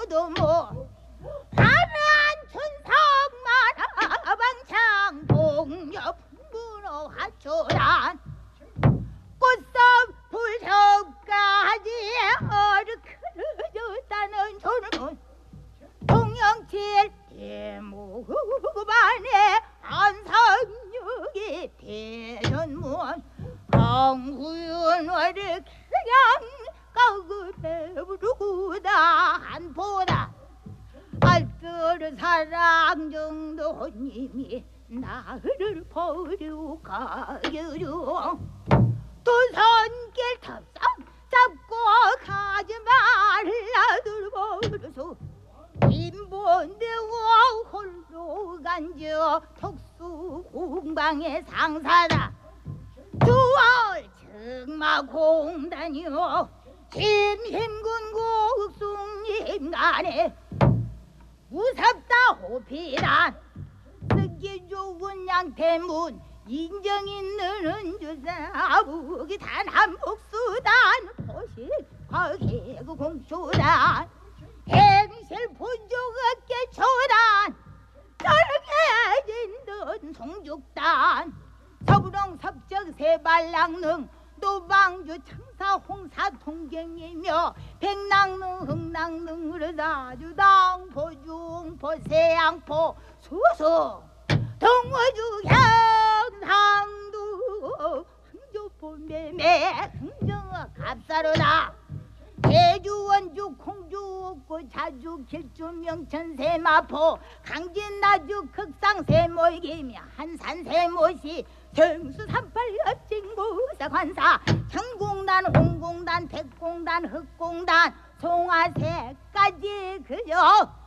모두 뭐 화려한 춘성만 아방창 동력 분호 하초란 꽃섬 불석까지 어르크르졌다는 저는 동영칠 대무반에 안산역이 대전문 강구윤월을 그냥 까그레 부르구다 한보다 알뜰 사랑 정도님이 나를 버리고 가기로 두 손길 탑상 잡고 가지 말라들 버려서 인본대와 홀로 간저 특수공방의 상사다 두월 측마공단이요 심심군 국숭님 간에 무섭다 호피단 쓰기 좋은 양태문 인정 있는 주사 무기 단한 복수단 포식 과개구 공수단 행실 본조업계 초단 쩔게진 송죽단 서부렁 섭적 세발랑릉 노방주 청사 홍사 통경이며 백랑릉 흥랑릉으로 다주당 보중포 세양포 수수 동호주 향상도 흥조포 매매 흥정어 갑사로다 대주원주 공주고 자주 길주 명천 세마포 강진 나주 극상 세모이기며 한산 세모시 정수 38 엽진무사 관사 천공단 홍공단 백공단 흑공단 송화세까지 그저